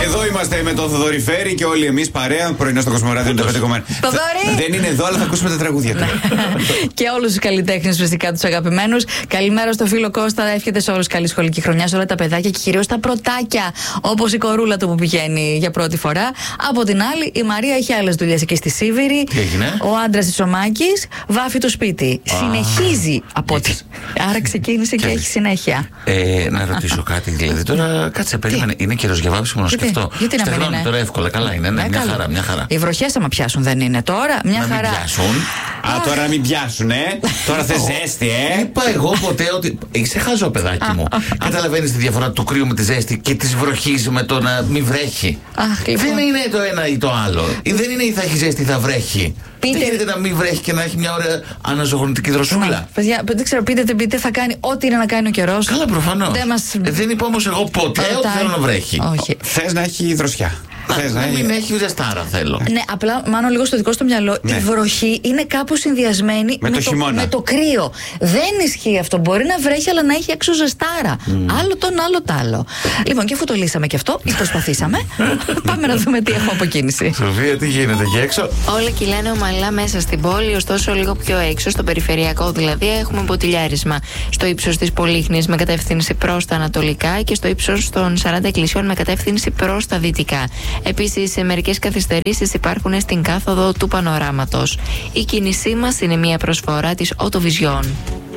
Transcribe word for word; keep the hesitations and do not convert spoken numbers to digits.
εδώ είμαστε με τον Θοδωρή Φέρη και όλοι εμείς παρέα. Πρωινό στο Κοσμοράδιο είναι πέντε κόμμα ένα. Δεν είναι εδώ, αλλά θα ακούσουμε τα τραγούδια του. Και όλους τους καλλιτέχνες, φυσικά τους αγαπημένους. Καλημέρα στο φίλο Κώστα. Εύχεται σε όλους καλή σχολική χρονιά, σε όλα τα παιδάκια και κυρίως τα πρωτάκια. Όπως η κορούλα του που πηγαίνει για πρώτη φορά. Από την άλλη, η Μαρία έχει άλλες δουλειές εκεί στη Σίβηρη. Τι έγινε? Ο άντρας της ο Μάκης βάφει το σπίτι. Α, συνεχίζει από ό,τι. Άρα ξεκίνησε και, και έχει συνέχεια. Ε, να ρωτήσω κάτι, δηλαδή τώρα κάτσε, περίμενε. Είναι καιρός για βάψιμο να σκεφτώ. Γιατί να μην είναι? Τώρα εύκολα, καλά είναι. Ναι, ε, μια καλά. χαρά, μια χαρά. Οι βροχές άμα πιάσουν δεν είναι τώρα, μια να χαρά. Μην πιάσουν. Α, τώρα να μην πιάσουν, ε. Τώρα θες ζέστη, ε. Είπα εγώ ποτέ ότι. Είσαι χαζό, παιδάκι μου. Καταλαβαίνεις τη διαφορά του κρύου με τη ζέστη και τη βροχή με το να μην βρέχει. Αχ, λοιπόν. Δεν είναι το ένα ή το άλλο. Δεν είναι ή θα έχει ζέστη ή θα βρέχει. Πείτε... Δεν γίνεται να μην βρέχει και να έχει μια ωραία αναζωογονητική δροσούλα. Ναι, παιδιά, δεν ξέρω, πείτε, πείτε, θα κάνει ό,τι είναι να κάνει ο καιρός. Καλά, προφανώς. Δεν, μας... ε, δεν είπα όμως εγώ ποτέ ότι θέλω να βρέχει. Όχι. Θες να έχει δροσιά. Θες να, να μην έχει ζεστάρα θέλω. Ναι, απλά μάλλον λίγο στο δικό στο μυαλό. Ναι. Η βροχή είναι κάπως συνδυασμένη με, με, το, το, με το κρύο. Δεν ισχύει αυτό. Μπορεί να βρέχει, αλλά να έχει έξω ζεστάρα. Mm. Άλλο τον άλλο τ' άλλο. Λοιπόν, και αφού το λύσαμε και αυτό, ή προσπαθήσαμε, πάμε να δούμε τι έχουμε από κίνηση. Σοφία, τι γίνεται εκεί έξω? Όλα κυλάνε ομαλά μέσα στην πόλη, ωστόσο λίγο πιο έξω, στο περιφερειακό δηλαδή, έχουμε ποτηλιάρισμα. Στο ύψος της Πολύχνης με κατεύθυνση προς τα ανατολικά και στο ύψος των σαράντα εκκλησιών με κατεύθυνση προς τα δυτικά. Επίσης, μερικές καθυστερήσεις υπάρχουν στην κάθοδο του Πανοράματος. Η κίνησή μας είναι μια προσφορά της Autovision.